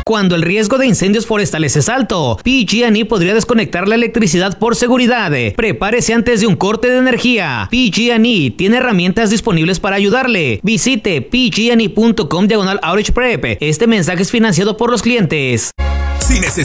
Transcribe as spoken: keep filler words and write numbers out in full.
Cuando el riesgo de incendios forestales es alto, P G and E podría desconectar la electricidad por seguridad. Prepárese antes de un corte de energía. P G and E tiene herramientas disponibles para ayudarle. Visite pgne punto com diagonal outage prep. Este mensaje es financiado por los clientes. Si necesitas